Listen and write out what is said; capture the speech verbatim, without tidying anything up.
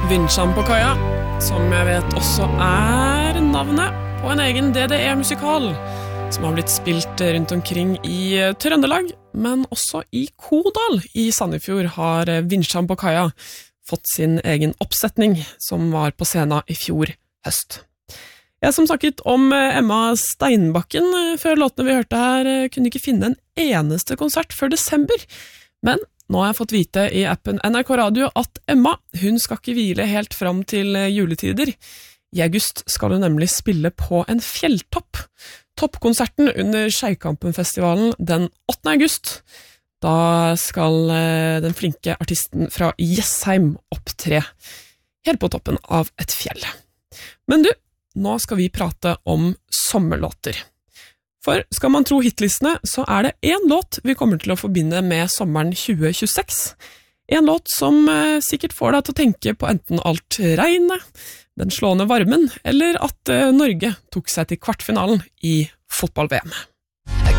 Vinsjan på kaia, som jeg vet også er navnet på en egen D D E-musikal, som har blitt spilt rundt omkring i Trøndelag, men også i Kodal i Sandefjord har Vinsjan på kaia fått sin egen oppsetning, som var på scenen i fjor høst. Jeg som snakket om Emma Steinbakken før låtene vi hørte her, kunne ikke finne en eneste konsert før desember, men nå har jeg fått vite i appen N R K Radio at Emma, hun skal ikke hvile helt fram til juletider. I august skal hun nemlig spille på en fjelltopp. Toppkonserten under Skeikampen-festivalen den åttende august. Da skal den flinke artisten fra Jessheim opptre helt på toppen av et fjell. Men du, nå skal vi prate om sommerlåter. For skal man tro hitlistene, så er det en låt vi kommer til å forbinde med sommeren tjue tjueseks. En låt som eh, sikkert får deg til å tenke på enten alt regnet, den slående varmen, eller at eh, Norge tok seg til kvartfinalen i fotball-V M.